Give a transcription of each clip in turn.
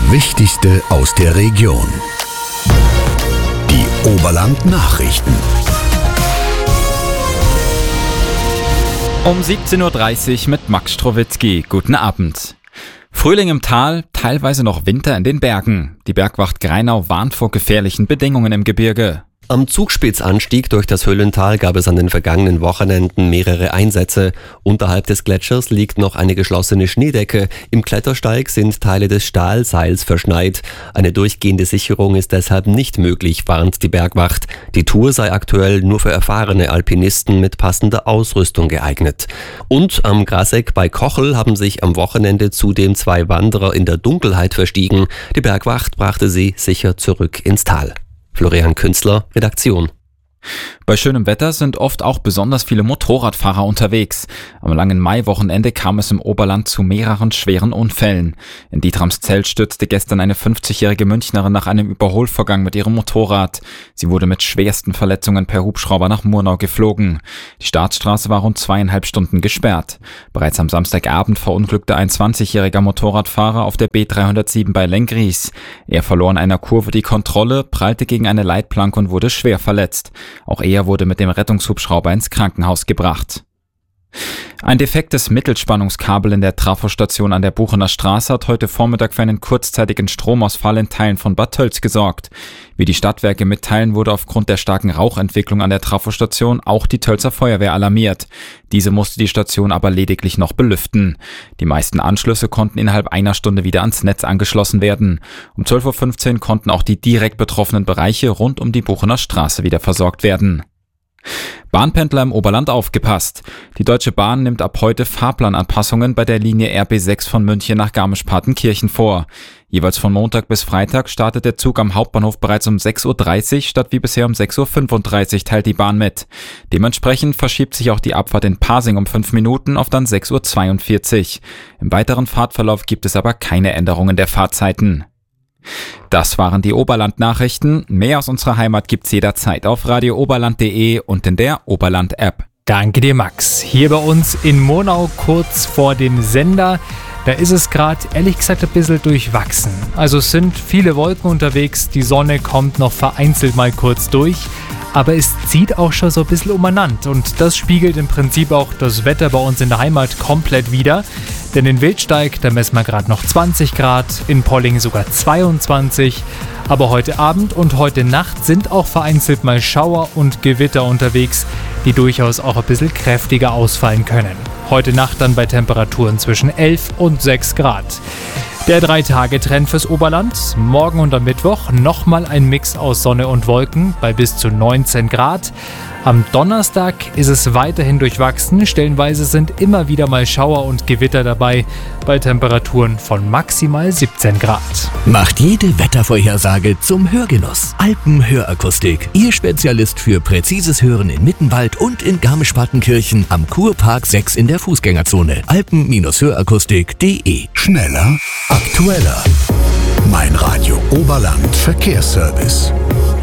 Wichtigste aus der Region. Die Oberland-Nachrichten. Um 17.30 Uhr mit Max Strowitzki. Guten Abend. Frühling im Tal, teilweise noch Winter in den Bergen. Die Bergwacht Grainau warnt vor gefährlichen Bedingungen im Gebirge. Am Zugspitzanstieg durch das Höllental gab es an den vergangenen Wochenenden mehrere Einsätze. Unterhalb des Gletschers liegt noch eine geschlossene Schneedecke. Im Klettersteig sind Teile des Stahlseils verschneit. Eine durchgehende Sicherung ist deshalb nicht möglich, warnt die Bergwacht. Die Tour sei aktuell nur für erfahrene Alpinisten mit passender Ausrüstung geeignet. Und am Grasegg bei Kochel haben sich am Wochenende zudem 2 Wanderer in der Dunkelheit verstiegen. Die Bergwacht brachte sie sicher zurück ins Tal. Florian Künzler, Redaktion. Bei schönem Wetter sind oft auch besonders viele Motorradfahrer unterwegs. Am langen Maiwochenende kam es im Oberland zu mehreren schweren Unfällen. In Dietramszell stürzte gestern eine 50-jährige Münchnerin nach einem Überholvorgang mit ihrem Motorrad. Sie wurde mit schwersten Verletzungen per Hubschrauber nach Murnau geflogen. Die Staatsstraße war rund 2,5 Stunden gesperrt. Bereits am Samstagabend verunglückte ein 20-jähriger Motorradfahrer auf der B307 bei Lenggries. Er verlor in einer Kurve die Kontrolle, prallte gegen eine Leitplanke und wurde schwer verletzt. Auch er wurde mit dem Rettungshubschrauber ins Krankenhaus gebracht. Ein defektes Mittelspannungskabel in der Trafostation an der Buchener Straße hat heute Vormittag für einen kurzzeitigen Stromausfall in Teilen von Bad Tölz gesorgt. Wie die Stadtwerke mitteilen, wurde aufgrund der starken Rauchentwicklung an der Trafostation auch die Tölzer Feuerwehr alarmiert. Diese musste die Station aber lediglich noch belüften. Die meisten Anschlüsse konnten innerhalb einer Stunde wieder ans Netz angeschlossen werden. Um 12.15 Uhr konnten auch die direkt betroffenen Bereiche rund um die Buchener Straße wieder versorgt werden. Bahnpendler im Oberland aufgepasst. Die Deutsche Bahn nimmt ab heute Fahrplananpassungen bei der Linie RB6 von München nach Garmisch-Partenkirchen vor. Jeweils von Montag bis Freitag startet der Zug am Hauptbahnhof bereits um 6.30 Uhr statt wie bisher um 6.35 Uhr, teilt die Bahn mit. Dementsprechend verschiebt sich auch die Abfahrt in Pasing um 5 Minuten auf dann 6.42 Uhr. Im weiteren Fahrtverlauf gibt es aber keine Änderungen der Fahrzeiten. Das waren die Oberland-Nachrichten. Mehr aus unserer Heimat gibt's jederzeit auf radiooberland.de und in der Oberland-App. Danke dir, Max. Hier bei uns in Murnau kurz vor dem Sender. Da ist es gerade, ehrlich gesagt, ein bisschen durchwachsen. Also es sind viele Wolken unterwegs, die Sonne kommt noch vereinzelt mal kurz durch. Aber es zieht auch schon so ein bisschen umeinander und das spiegelt im Prinzip auch das Wetter bei uns in der Heimat komplett wider. Denn in Wildsteig, da messen wir gerade noch 20 Grad, in Polling sogar 22. Aber heute Abend und heute Nacht sind auch vereinzelt mal Schauer und Gewitter unterwegs, die durchaus auch ein bisschen kräftiger ausfallen können. Heute Nacht dann bei Temperaturen zwischen 11 und 6 Grad. Der 3-Tage-Trend fürs Oberland. Morgen und am Mittwoch nochmal ein Mix aus Sonne und Wolken bei bis zu 19 Grad. Am Donnerstag ist es weiterhin durchwachsen. Stellenweise sind immer wieder mal Schauer und Gewitter dabei bei Temperaturen von maximal 17 Grad. Macht jede Wettervorhersage zum Hörgenuss. Alpenhörakustik. Ihr Spezialist für präzises Hören in Mittenwald und in Garmisch-Partenkirchen am Kurpark 6 in der Fußgängerzone. Alpen-Hörakustik.de. Schneller, aktueller. Mein Radio Oberland Verkehrsservice.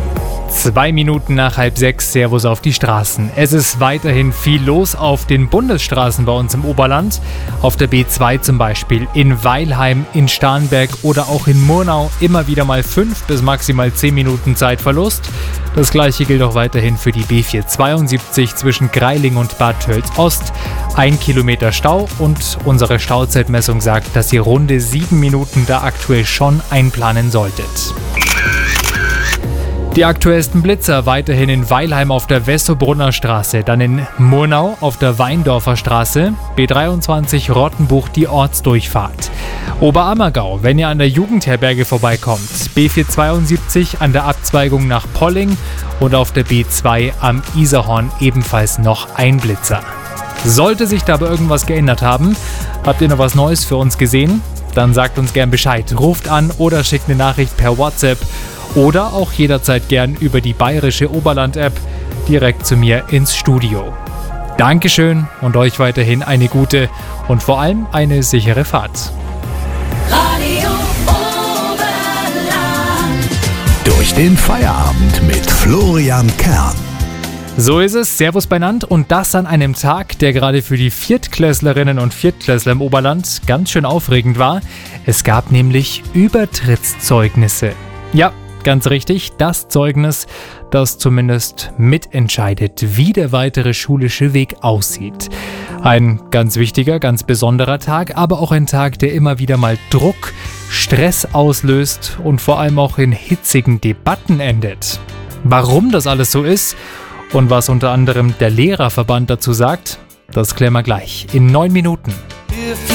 2 Minuten nach 5:30, Servus auf die Straßen. Es ist weiterhin viel los auf den Bundesstraßen bei uns im Oberland. Auf der B2 zum Beispiel, in Weilheim, in Starnberg oder auch in Murnau immer wieder mal 5 bis maximal 10 Minuten Zeitverlust. Das gleiche gilt auch weiterhin für die B472 zwischen Greiling und Bad Tölz-Ost. 1 Kilometer Stau und unsere Stauzeitmessung sagt, dass ihr runde 7 Minuten da aktuell schon einplanen solltet. Die aktuellsten Blitzer weiterhin in Weilheim auf der Wessobrunner Straße, dann in Murnau auf der Weindorfer Straße, B23 Rottenbuch die Ortsdurchfahrt. Oberammergau, wenn ihr an der Jugendherberge vorbeikommt, B472 an der Abzweigung nach Polling und auf der B2 am Iserhorn ebenfalls noch ein Blitzer. Sollte sich da aber irgendwas geändert haben, habt ihr noch was Neues für uns gesehen? Dann sagt uns gern Bescheid, ruft an oder schickt eine Nachricht per WhatsApp. Oder auch jederzeit gern über die bayerische Oberland-App direkt zu mir ins Studio. Dankeschön und euch weiterhin eine gute und vor allem eine sichere Fahrt. Radio Oberland. Durch den Feierabend mit Florian Kern. So ist es, Servus beinand und das an einem Tag, der gerade für die Viertklässlerinnen und Viertklässler im Oberland ganz schön aufregend war. Es gab nämlich Übertrittszeugnisse. Ja, ganz richtig, das Zeugnis, das zumindest mitentscheidet, wie der weitere schulische Weg aussieht. Ein ganz wichtiger, ganz besonderer Tag, aber auch ein Tag, der immer wieder mal Druck, Stress auslöst und vor allem auch in hitzigen Debatten endet. Warum das alles so ist und was unter anderem der Lehrerverband dazu sagt, das klären wir gleich in 9 Minuten.